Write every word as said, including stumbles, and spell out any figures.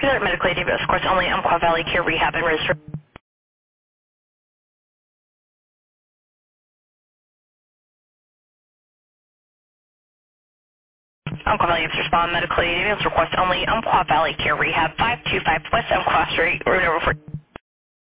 Present medically, Davis, of course, only Umpqua Valley Care Rehab and Register. Umpqua Valley respond medically, Davis, request only Umpqua Valley Care Rehab, five two five West Umpqua Street, room number four.